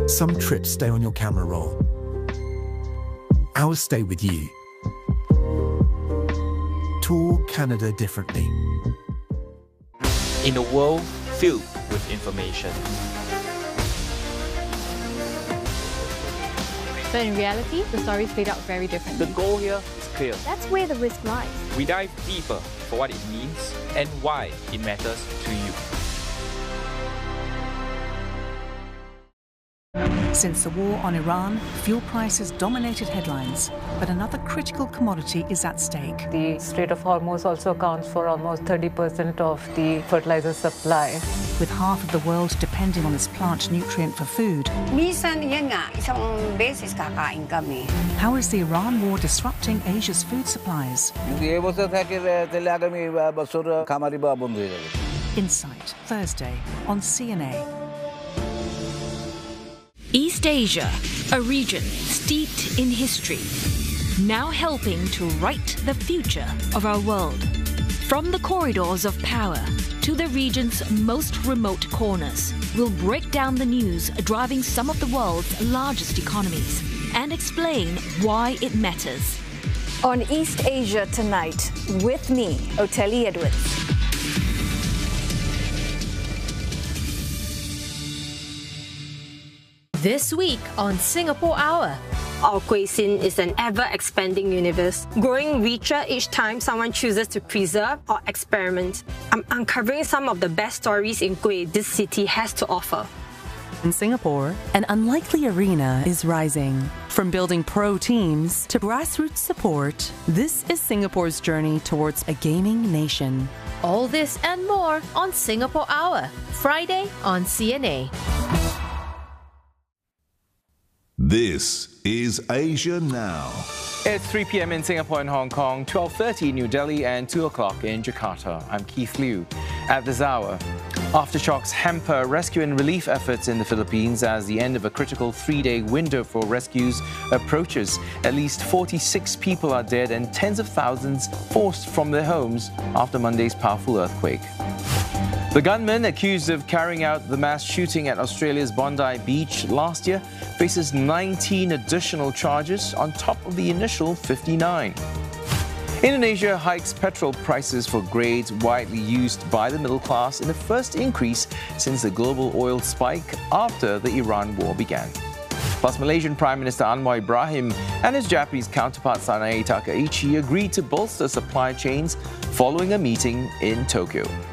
Some trips stay on your camera roll. Ours stay with you. Tour Canada differently. In a world filled with information. But in reality, the stories played out very differently. The goal here is clear. That's where the risk lies. We dive deeper for what it means and why it matters to you. Since the war on Iran, fuel prices dominated headlines, but another critical commodity is at stake. The Strait of Hormuz also accounts for almost 30% of the fertilizer supply. With half of the world depending on this plant nutrient for food, how is the Iran war disrupting Asia's food supplies? Insight, Thursday on CNA. East Asia, a region steeped in history, now helping to write the future of our world. From the corridors of power to the region's most remote corners, we'll break down the news driving some of the world's largest economies and explain why it matters. On East Asia Tonight, with me, Oteli Edwards. This week on Singapore Hour. Our cuisine is an ever-expanding universe, growing richer each time someone chooses to preserve or experiment. I'm uncovering some of the best stories in kueh this city has to offer. In Singapore, an unlikely arena is rising. From building pro teams to grassroots support, this is Singapore's journey towards a gaming nation. All this and more on Singapore Hour, Friday on CNA. This is Asia Now. It's 3 p.m. in Singapore and Hong Kong, 12:30 in New Delhi and 2 o'clock in Jakarta. I'm Keith Liu. At this hour, aftershocks hamper rescue and relief efforts in the Philippines as the end of a critical 3-day window for rescues approaches. At least 46 people are dead and tens of thousands forced from their homes after Monday's powerful earthquake. The gunman accused of carrying out the mass shooting at Australia's Bondi Beach last year faces 19 additional charges on top of the initial 59. Indonesia hikes petrol prices for grades widely used by the middle class in the first increase since the global oil spike after the Iran war began. Plus, Malaysian Prime Minister Anwar Ibrahim and his Japanese counterpart Sanae Takaichi agreed to bolster supply chains following a meeting in Tokyo.